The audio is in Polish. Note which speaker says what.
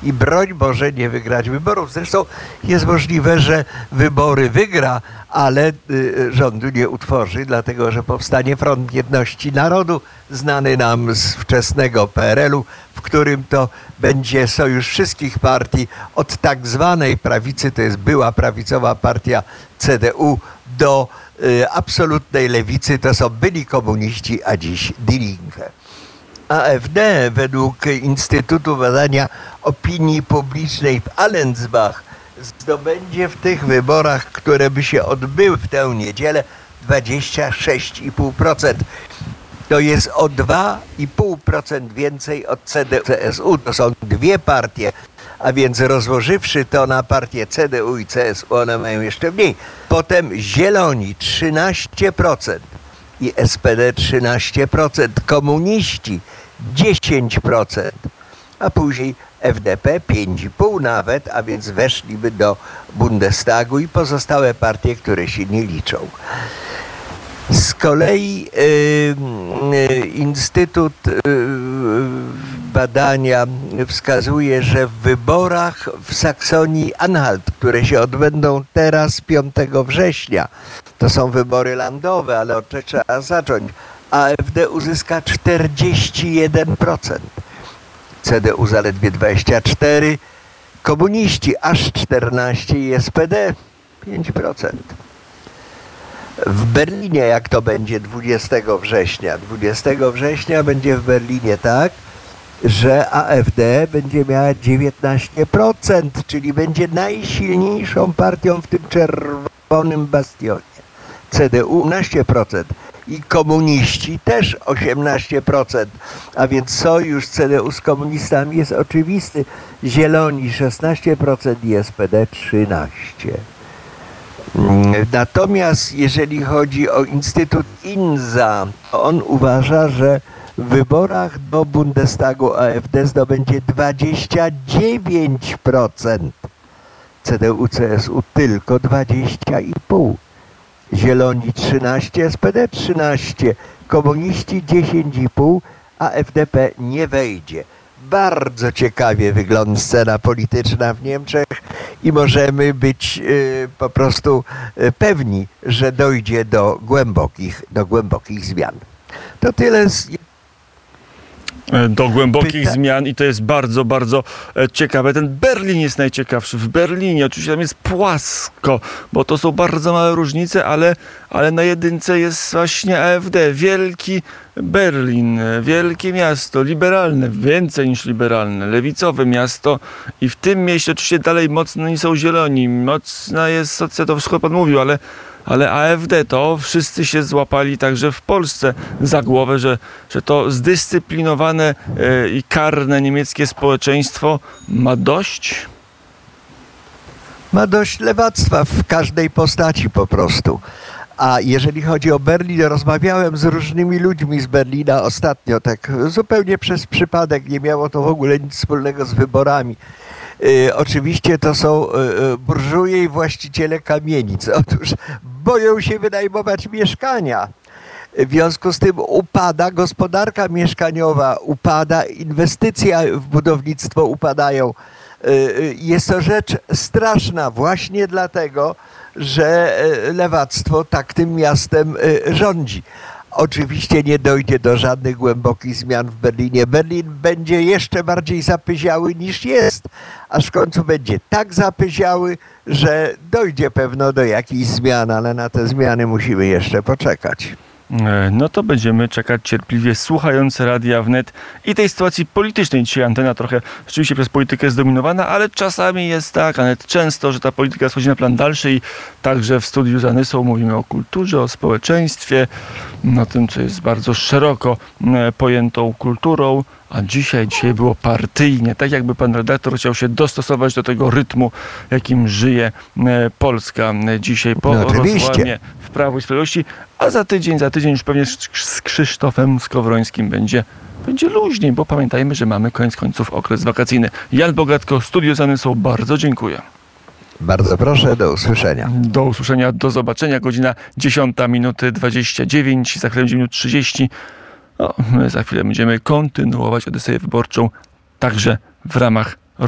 Speaker 1: i broń Boże nie wygrać wyborów. Zresztą jest możliwe, że wybory wygra, ale rządu nie utworzy, dlatego że powstanie Front Jedności Narodu, znany nam z wczesnego PRL-u, w którym to będzie sojusz wszystkich partii od tak zwanej prawicy, to jest była prawicowa partia CDU, do absolutnej lewicy, to są byli komuniści, a dziś Die Linke. AfD według Instytutu Badania Opinii Publicznej w Allensbach zdobędzie w tych wyborach, które by się odbyły w tę niedzielę, 26,5%. To jest o 2,5% więcej od CDU-CSU. To są dwie partie, a więc rozłożywszy to na partie CDU i CSU, one mają jeszcze mniej. Potem Zieloni 13% i SPD 13%, komuniści 10%, a później FDP 5,5% nawet, a więc weszliby do Bundestagu i pozostałe partie, które się nie liczą. Z kolei Instytut Badania wskazuje, że w wyborach w Saksonii-Anhalt, które się odbędą teraz 5 września, to są wybory landowe, ale od czego trzeba zacząć, AfD uzyska 41%, CDU zaledwie 24%, komuniści aż 14% i SPD 5%. W Berlinie, jak to będzie 20 września? 20 września będzie w Berlinie tak, że AfD będzie miała 19%, czyli będzie najsilniejszą partią w tym czerwonym bastionie. CDU 18% i komuniści też 18%, a więc sojusz CDU z komunistami jest oczywisty. Zieloni 16% i SPD 13%. Natomiast jeżeli chodzi o Instytut INSA, to on uważa, że w wyborach do Bundestagu AfD zdobędzie 29%, CDU-CSU tylko 20,5%, Zieloni 13%, SPD 13%, komuniści 10,5%, a FDP nie wejdzie. Bardzo ciekawie wygląda scena polityczna w Niemczech i możemy być po prostu pewni, że dojdzie do głębokich zmian. To tyle
Speaker 2: do głębokich zmian i to jest bardzo, bardzo ciekawe. Ten Berlin jest najciekawszy. W Berlinie oczywiście tam jest płasko, bo to są bardzo małe różnice, ale na jedynce jest właśnie AfD. Wielki Berlin, wielkie miasto, liberalne, więcej niż liberalne, lewicowe miasto i w tym mieście oczywiście dalej mocno są zieloni, mocna jest socjaldemokracja, pan mówił, ale AfD to wszyscy się złapali także w Polsce za głowę, że to zdyscyplinowane i karne niemieckie społeczeństwo ma dość?
Speaker 1: Ma dość lewactwa w każdej postaci po prostu. A jeżeli chodzi o Berlin, rozmawiałem z różnymi ludźmi z Berlina ostatnio, tak zupełnie przez przypadek, nie miało to w ogóle nic wspólnego z wyborami. Oczywiście to są burżuje i właściciele kamienic. Otóż boją się wynajmować mieszkania. W związku z tym upada gospodarka mieszkaniowa, upada inwestycja w budownictwo, upadają. Jest to rzecz straszna właśnie dlatego, że lewactwo tak tym miastem rządzi. Oczywiście nie dojdzie do żadnych głębokich zmian w Berlinie. Berlin będzie jeszcze bardziej zapyziały niż jest, aż w końcu będzie tak zapyziały, że dojdzie pewno do jakichś zmian, ale na te zmiany musimy jeszcze poczekać.
Speaker 2: No to będziemy czekać cierpliwie, słuchając Radia Wnet i tej sytuacji politycznej. Dzisiaj antena trochę rzeczywiście przez politykę zdominowana, ale czasami jest tak, a nawet często, że ta polityka schodzi na plan dalszy i także w studiu z Anysą mówimy o kulturze, o społeczeństwie, o tym, co jest bardzo szeroko pojętą kulturą, a dzisiaj było partyjnie, tak jakby pan redaktor chciał się dostosować do tego rytmu, jakim żyje Polska dzisiaj po rozłamie w Prawo i Sprawiedliwości, a za tydzień już pewnie z Krzysztofem Skowrońskim będzie luźniej, bo pamiętajmy, że mamy koniec końców okres wakacyjny. Jan Bogatko, studio z Anysą, bardzo dziękuję.
Speaker 1: Bardzo proszę, do usłyszenia.
Speaker 2: Do usłyszenia, do zobaczenia. Godzina 10:29, za chwilę będzie minut 30. No, my za chwilę będziemy kontynuować Odyseję Wyborczą także w ramach